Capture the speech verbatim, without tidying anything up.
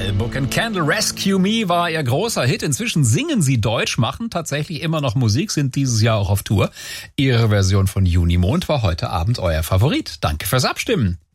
Book and Candle, Rescue Me war ihr großer Hit. Inzwischen singen sie Deutsch, machen tatsächlich immer noch Musik, sind dieses Jahr auch auf Tour. Ihre Version von Junimond war heute Abend euer Favorit. Danke fürs Abstimmen.